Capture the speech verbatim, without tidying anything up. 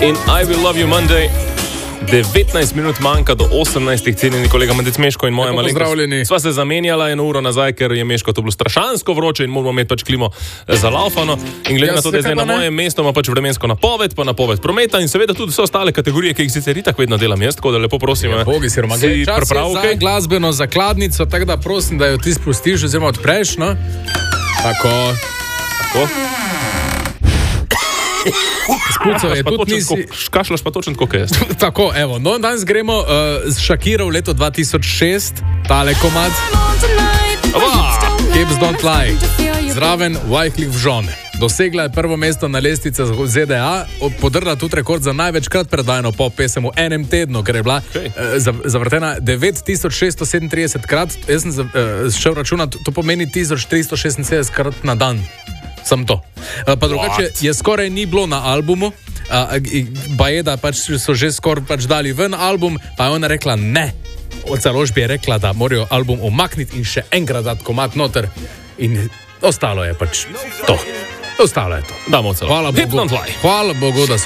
In I Will Love You Monday. devetnajst minut manjka do osemnajstih, cenjeni kolega Mandec Meško in moja malenkost. Sva se zamenjala eno uro nazaj, ker je Meško to bilo strašansko vroče in moramo imeti pač klimo za laufano. In glede na to, da je zdaj na mojem mestu, ima pač vremensko napoved, pa napoved prometa in seveda tudi vse ostale kategorije, ki jih sicer itak vedno delam jaz, tako da lepo prosim, ja, bogi, siroma, si čas priprav, je za okay? glasbeno zakladnico, tako da prosim, da jo ti spustiš oziroma odpreš, no? Tako. Tako. Spuco je tudi nisi... Kašlaš pa točno tako, jaz. Tako, evo, no, danes gremo uh, z Shakiro v leto dva tisoč šest, tale komad. Hips Don't Lie, zraven Wyclef Jean. Dosegla je prvo mesto na lestvici Z D A, podrla tudi rekord za največkrat predvajano pop pesem v enem tednu, ker je bila okay. uh, zavrtena devet tisoč šeststo sedemintrideset krat. Jaz sem uh, šel računati, to pomeni tisoč tristo šestinsedemdeset krat na dan. Sam to. Uh, pa drugače je skoraj ni bilo na albumu, uh, pa je, da pač so že skoraj pač dali ven album, pa je ona rekla ne. Od založbe je rekla, da morajo album umakniti in še enkrat dati komad noter. In ostalo je pač to. Ostalo je to. Damo celo. Hvala Bogu, hvala Bogu, da